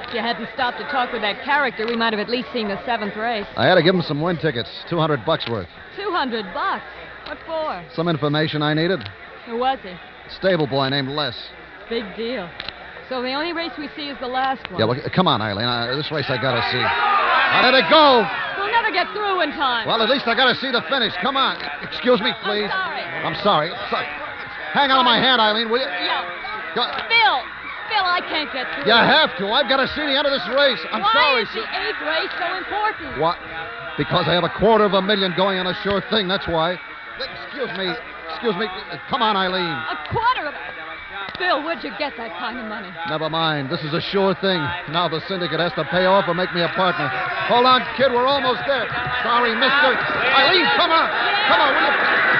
If you hadn't stopped to talk with that character, we might have at least seen the 7th race. I had to give him some win tickets, $200 worth. $200? What for? Some information I needed. Who was he? Stable boy named Les. Big deal. So the only race we see is the last one. Yeah, well, come on, Eileen. This race I gotta see. How did it go? We'll never get through in time. Well, at least I gotta see the finish. Come on. Excuse me, please. I'm sorry. I'm sorry. Hang on to my hand, Eileen, will you? Yeah. Go. Phil, I can't get through. You have to. I've got to see the end of this race. I'm sorry, Why is the 8th race so important? What? Because I have $250,000 going on a sure thing, that's why. Excuse me. Come on, Eileen. $250,000? Phil, where'd you get that kind of money? Never mind. This is a sure thing. Now the syndicate has to pay off or make me a partner. Hold on, kid. We're almost there. Sorry, mister. Eileen, come on. Come on, will you?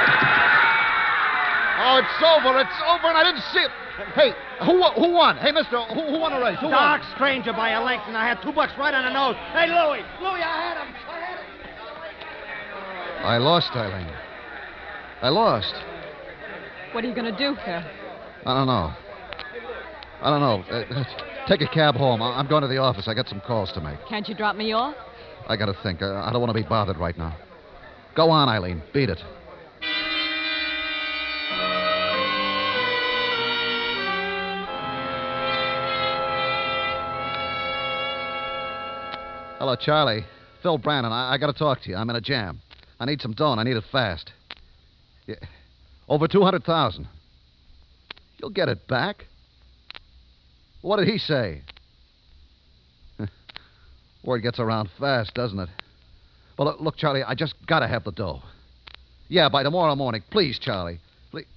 Oh, it's over, and I didn't see it. Hey, who won? Hey, mister, who won the race? Who Dark won? Stranger by a length, and I had $2 right on the nose. Hey, Louie, I had him. I lost, Eileen. I lost. What are you going to do, Phil? I don't know. Take a cab home. I'm going to the office. I got some calls to make. Can't you drop me off? I got to think. I don't want to be bothered right now. Go on, Eileen. Beat it. Hello, Charlie. Phil Brannon. I got to talk to you. I'm in a jam. I need some dough, and I need it fast. Yeah. Over $200,000. You'll get it back. What did he say? Word gets around fast, doesn't it? Well, look, Charlie, I just got to have the dough. Yeah, by tomorrow morning. Please, Charlie. Please.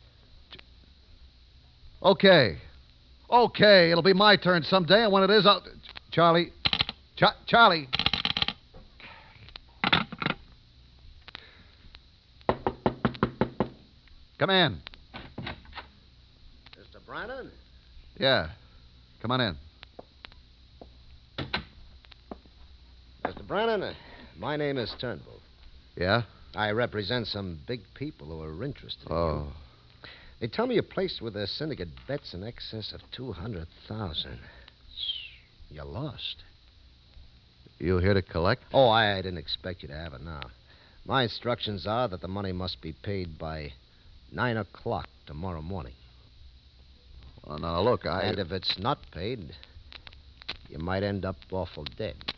Okay. It'll be my turn someday, and when it is, I'll... Charlie. Charlie. Come in. Mr. Brannon? Yeah. Come on in. Mr. Brannon, my name is Turnbull. Yeah? I represent some big people who are interested in Oh. you. They tell me you're placed with a syndicate bets in excess of $200,000. You lost. You here to collect? Oh, I didn't expect you to have it now. My instructions are that the money must be paid by 9 o'clock tomorrow morning. Well, now, look, And if it's not paid, you might end up awful dead.